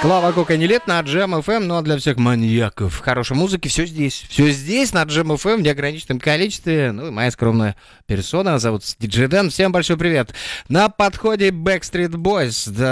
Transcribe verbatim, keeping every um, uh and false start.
Клава Кока не лет на Джем эф эм, ну а для всех маньяков хорошей музыки все здесь. Все здесь, на Джем эф эм в неограниченном количестве. Ну и моя скромная персона, зовут диджей Дэн. Всем большой привет. На подходе Backstreet Boys.